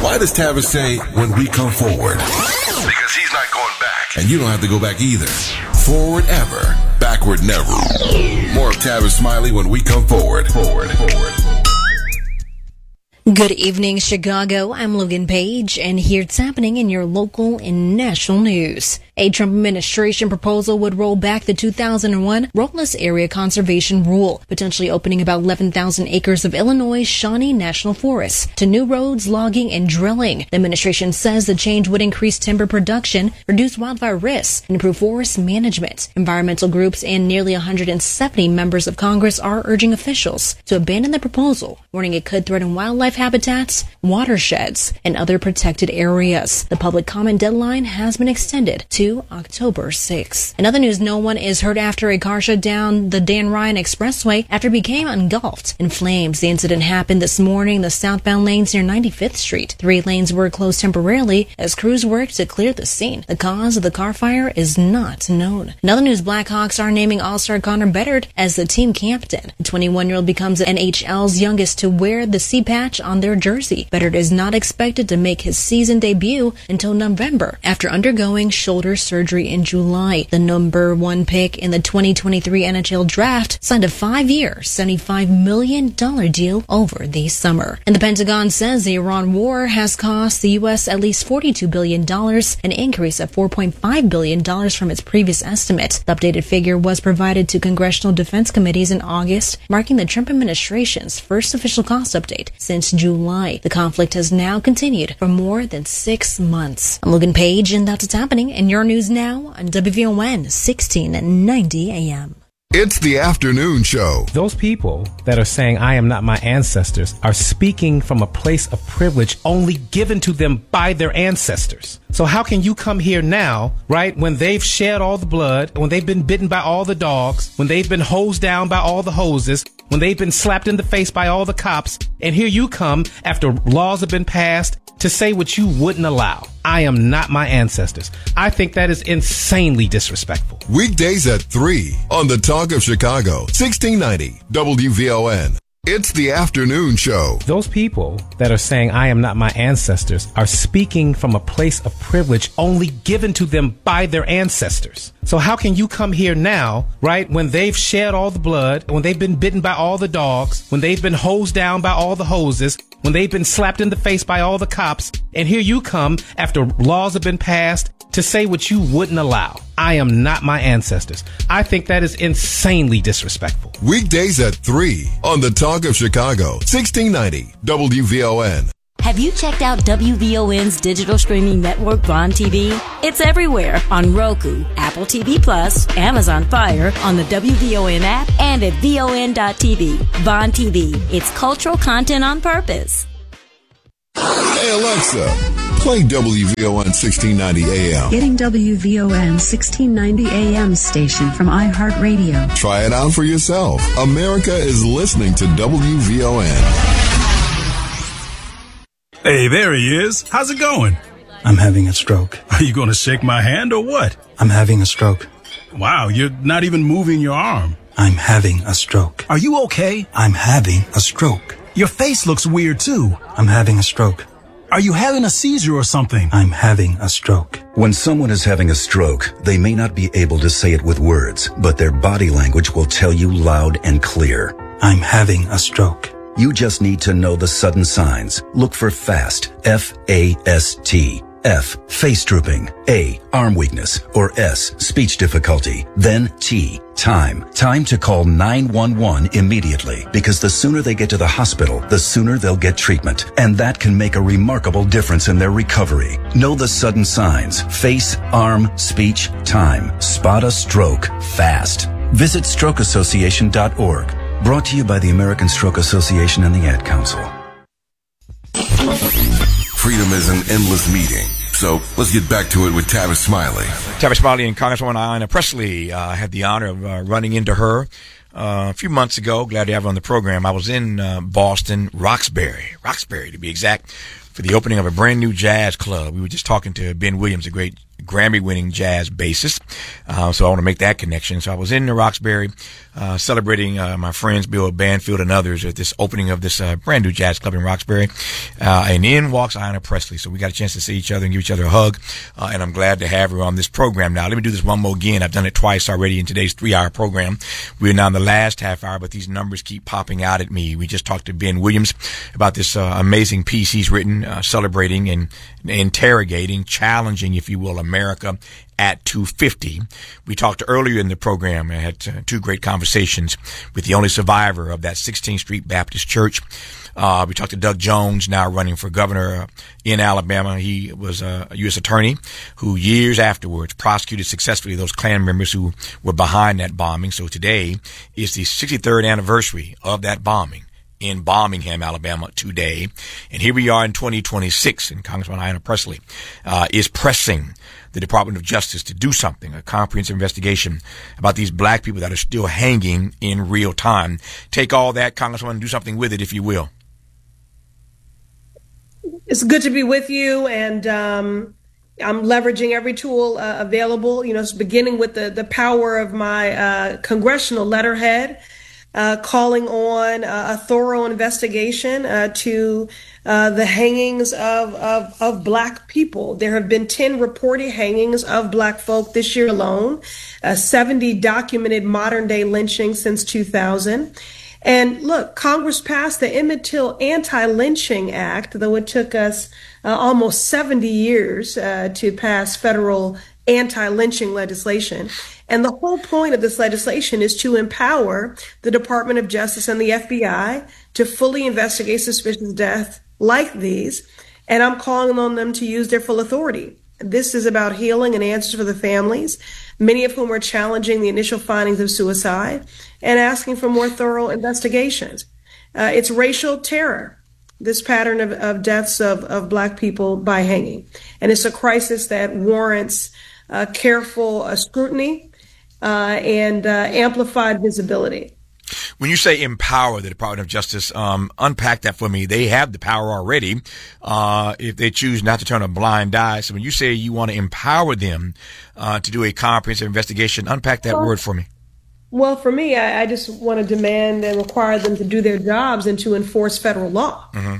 Why does Tavis say, when we come forward? Because he's not going back. And you don't have to go back either. Forward ever, backward never. More of Tavis Smiley when we come forward. Good evening, Chicago. I'm Logan Page, and here's what's happening in your local and national news. A Trump administration proposal would roll back the 2001 Roadless Area Conservation Rule, potentially opening about 11,000 acres of Illinois' Shawnee National Forest to new roads, logging, and drilling. The administration says the change would increase timber production, reduce wildfire risks, and improve forest management. Environmental groups and nearly 170 members of Congress are urging officials to abandon the proposal, warning it could threaten wildlife habitats, watersheds, and other protected areas. The public comment deadline has been extended to October 6th. In other news, no one is hurt after a car shut down the Dan Ryan Expressway after it became engulfed in flames. The incident happened this morning in the southbound lanes near 95th Street. 3 lanes were closed temporarily as crews worked to clear the scene. The cause of the car fire is not known. In other news, Blackhawks are naming All-Star Connor Bedard as the team captain. The 21-year-old becomes NHL's youngest to wear the C patch on their jersey. Bedard is not expected to make his season debut until November after undergoing shoulder surgery in July. The number 1 pick in the 2023 NHL draft signed a 5-year, $75 million deal over the summer. And the Pentagon says the Iran war has cost the U.S. at least $42 billion, an increase of $4.5 billion from its previous estimate. The updated figure was provided to congressional defense committees in August, marking the Trump administration's first official cost update since July. The conflict has now continued for more than 6 months. I'm Logan Page, and that's what's happening in your news now on WVON 1690 AM. It's the afternoon show. Those people that are saying, I am not my ancestors, are speaking from a place of privilege only given to them by their ancestors. So how can you come here now, right, when they've shed all the blood, when they've been bitten by all the dogs, when they've been hosed down by all the hoses, when they've been slapped in the face by all the cops, and here you come after laws have been passed to say what you wouldn't allow. I am not my ancestors. I think that is insanely disrespectful. Weekdays at 3 on the Talk of Chicago, 1690 WVON. It's the afternoon show. Those people that are saying, I am not my ancestors, are speaking from a place of privilege only given to them by their ancestors. So how can you come here now, right, when they've shed all the blood, when they've been bitten by all the dogs, when they've been hosed down by all the hoses, when they've been slapped in the face by all the cops, and here you come after laws have been passed to say what you wouldn't allow. I am not my ancestors. I think that is insanely disrespectful. Weekdays at 3 on the Talk of Chicago, 1690 WVON. Have you checked out WVON's digital streaming network, Vaughn TV? It's everywhere on Roku, Apple TV Plus, Amazon Fire, on the WVON app, and at VON.TV. Vaughn TV. It's cultural content on purpose. Hey Alexa, play WVON 1690 AM. Getting WVON 1690 AM station from iHeartRadio. Try it out for yourself. America is listening to WVON. Hey, there he is. How's it going? I'm having a stroke. Are you going to shake my hand or what? I'm having a stroke. Wow, you're not even moving your arm. I'm having a stroke. Are you okay? I'm having a stroke. Your face looks weird too. I'm having a stroke. Are you having a seizure or something? I'm having a stroke. When someone is having a stroke, they may not be able to say it with words, but their body language will tell you loud and clear. I'm having a stroke. You just need to know the sudden signs. Look for FAST, F-A-S-T. F, face drooping. A, arm weakness. Or S, speech difficulty. Then T, time. Time to call 911 immediately, because the sooner they get to the hospital, the sooner they'll get treatment. And that can make a remarkable difference in their recovery. Know the sudden signs. Face, arm, speech, time. Spot a stroke fast. Visit strokeassociation.org. Brought to you by the American Stroke Association and the Ad Council. Freedom is an endless meeting. So let's get back to it with Tavis Smiley. Tavis Smiley and Congresswoman Ayanna Pressley. I had the honor of running into her a few months ago. Glad to have her on the program. I was in Boston, Roxbury to be exact, for the opening of a brand new jazz club. We were just talking to Ben Williams, a great Grammy-winning jazz bassist. So I want to make that connection. So I was in Roxbury, celebrating my friends Bill Banfield and others at this opening of this brand new jazz club in Roxbury. And in walks Ayanna Pressley. So we got a chance to see each other and give each other a hug. And I'm glad to have her on this program now. Let me do this one more again. I've done it twice already in today's 3-hour program. We're now in the last half hour, but these numbers keep popping out at me. We just talked to Ben Williams about this amazing piece he's written, celebrating and interrogating, challenging, if you will, America at 250. We talked earlier in the program. I had two great conversations with the only survivor of that 16th Street Baptist Church. We talked to Doug Jones, now running for governor in Alabama. He was a U.S. attorney who years afterwards prosecuted successfully those Klan members who were behind that bombing. So today is the 63rd anniversary of that bombing in Birmingham, Alabama today. And here we are in 2026, and Congressman Ayanna Pressley is pressing the Department of Justice to do something, a comprehensive investigation about these black people that are still hanging in real time. Take all that, Congressman, and do something with it, if you will. It's good to be with you, and I'm leveraging every tool available, it's beginning with the power of my congressional letterhead, calling on a thorough investigation to the hangings of black people. There have been 10 reported hangings of black folk this year alone, 70 documented modern day lynchings since 2000. And look, Congress passed the Emmett Till Anti-Lynching Act, though it took us almost 70 years to pass federal anti-lynching legislation. And the whole point of this legislation is to empower the Department of Justice and the FBI to fully investigate suspicious deaths like these. And I'm calling on them to use their full authority. This is about healing and answers for the families, many of whom are challenging the initial findings of suicide and asking for more thorough investigations. It's racial terror, this pattern of deaths of black people by hanging. And it's a crisis that warrants careful scrutiny and amplified visibility. When you say empower the Department of Justice, unpack that for me. They have the power already if they choose not to turn a blind eye. So when you say you want to empower them to do a comprehensive investigation, unpack that word for me. Well, for me, I just want to demand and require them to do their jobs and to enforce federal law. Mm-hmm.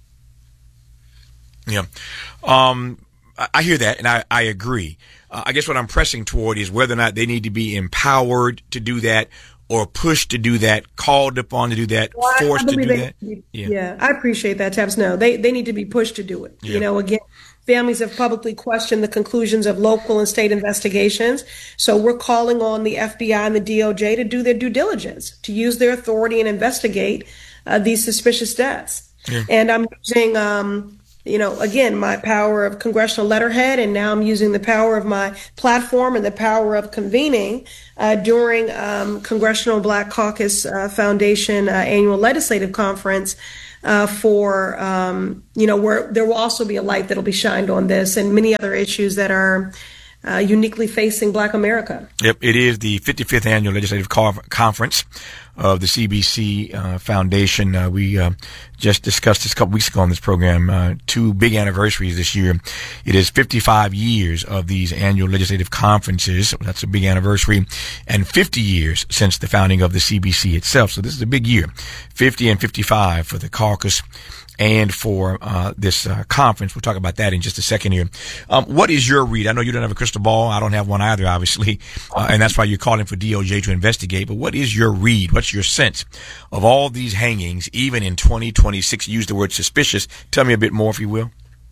Yeah. I hear that, and I agree. I guess what I'm pressing toward is whether or not they need to be empowered to do that, or pushed to do that, called upon to do that, forced to do that. Yeah, I appreciate that, Taps. No, they need to be pushed to do it. Yeah. Again, families have publicly questioned the conclusions of local and state investigations. So we're calling on the FBI and the DOJ to do their due diligence, to use their authority and investigate these suspicious deaths. Yeah. And I'm using, again, my power of congressional letterhead, and now I'm using the power of my platform and the power of convening during Congressional Black Caucus Foundation annual legislative conference where there will also be a light that'll be shined on this and many other issues that are uniquely facing Black America. Yep, it is the 55th annual legislative conference of the CBC Foundation. We just discussed this a couple weeks ago on this program, two big anniversaries this year. It is 55 years of these annual legislative conferences. That's a big anniversary. And 50 years since the founding of the CBC itself. So this is a big year. 50 and 55 for the caucus and for this conference. We'll talk about that in just a second here. What is your read? I know you don't have a crystal ball. I don't have one either, obviously. And that's why you're calling for DOJ to investigate. But what is your read? What's your sense of all these hangings, even in 2026? Use the word suspicious. Tell me a bit more, if you will.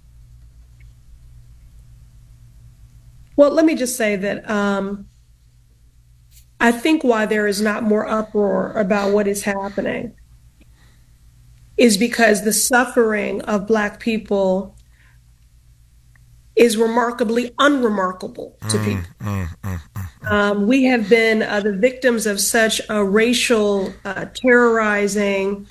Well, let me just say that I think why there is not more uproar about what is happening is because the suffering of Black people is remarkably unremarkable to people. We have been the victims of such a racial terrorizing,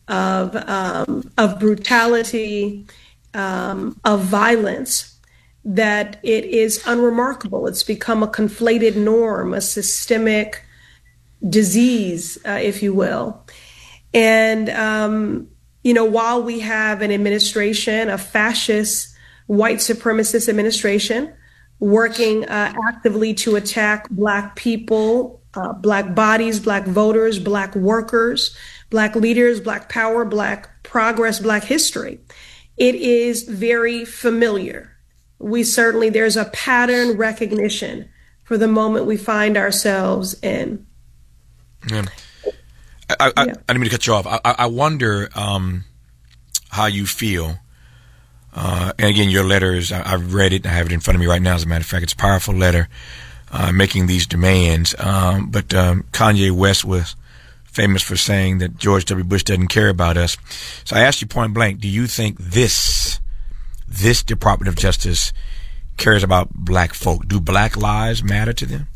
of brutality, of violence, that it is unremarkable. It's become a conflated norm, a systemic disease, if you will. And, while we have an administration, a fascist, white supremacist administration, working actively to attack Black people, Black bodies, Black voters, Black workers, Black leaders, Black power, Black progress, Black history. It is very familiar. There's a pattern recognition for the moment we find ourselves in. Yeah. I didn't mean to cut you off. I wonder how you feel. And again, your letters, I've read it. I have it in front of me right now. As a matter of fact, it's a powerful letter making these demands. But Kanye West was famous for saying that George W. Bush doesn't care about us. So I asked you point blank, do you think this Department of Justice cares about Black folk? Do Black lives matter to them?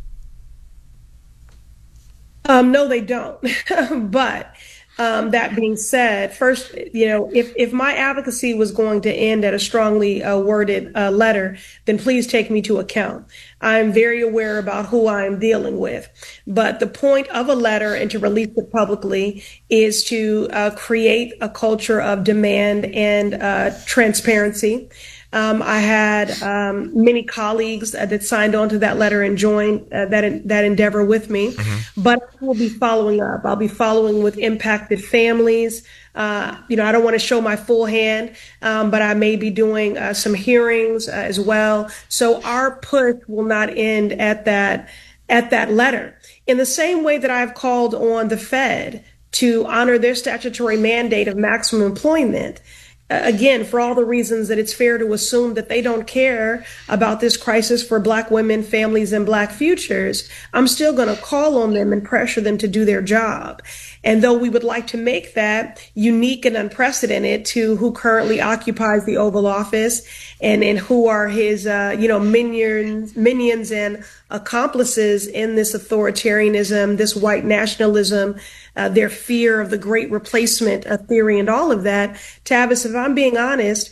No, they don't. But that being said, first, if my advocacy was going to end at a strongly worded letter, then please take me to account. I'm very aware about who I'm dealing with. But the point of a letter and to release it publicly is to create a culture of demand and transparency. I had many colleagues that signed on to that letter and joined that endeavor with me. Mm-hmm. But I will be following up. I'll be following with impacted families. I don't want to show my full hand, but I may be doing some hearings as well. So our push will not end at that letter. In the same way that I've called on the Fed to honor their statutory mandate of maximum employment. Again, for all the reasons that it's fair to assume that they don't care about this crisis for Black women, families, and Black futures, I'm still going to call on them and pressure them to do their job. And though we would like to make that unique and unprecedented to who currently occupies the Oval Office and who are his, minions and accomplices in this authoritarianism, this white nationalism, their fear of the great replacement theory and all of that. Tavis, if I'm being honest,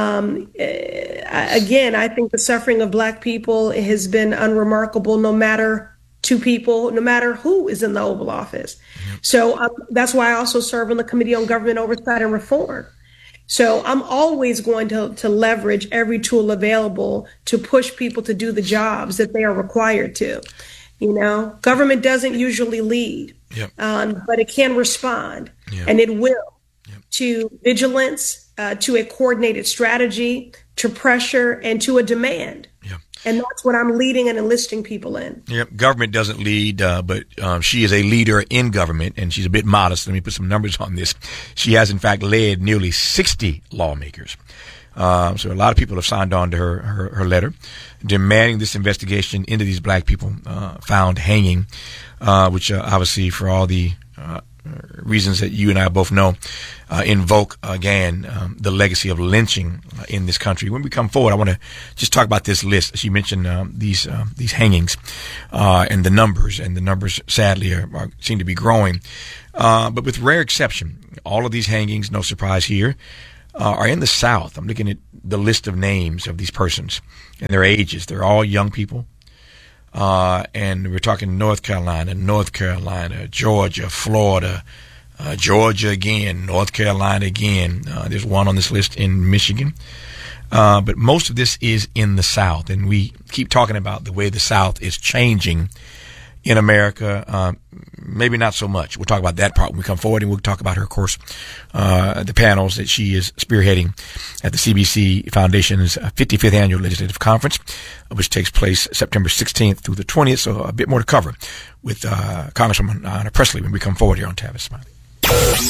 again, I think the suffering of Black people has been unremarkable no matter who is in the Oval Office. Yep. So that's why I also serve on the Committee on Government Oversight and Reform. So I'm always going to leverage every tool available to push people to do the jobs that they are required to. Government doesn't usually lead, yep. But it can respond, yep. And it will, yep. To vigilance, to a coordinated strategy, to pressure, and to a demand. Yep. And that's what I'm leading and enlisting people in. Yep. Government doesn't lead, but she is a leader in government, and she's a bit modest. Let me put some numbers on this. She has, in fact, led nearly 60 lawmakers. So a lot of people have signed on to her letter demanding this investigation into these Black people found hanging, which obviously for all the reasons that you and I both know, invoke again the legacy of lynching in this country. When we come forward, I want to just talk about this list. As you mentioned, these hangings and the numbers sadly seem to be growing. But with rare exception, all of these hangings, no surprise here, are in the South. I'm looking at the list of names of these persons and their ages. They're all young people. And we're talking North Carolina, Georgia, Florida, Georgia again, North Carolina again. There's one on this list in Michigan. But most of this is in the South. And we keep talking about the way the South is changing in America. Maybe not so much. We'll talk about that part when we come forward, and we'll talk about her, of course, the panels that she is spearheading at the CBC Foundation's 55th Annual Legislative Conference, which takes place September 16th through the 20th. So a bit more to cover with Congresswoman Ayanna Pressley when we come forward here on Tavis Smiley.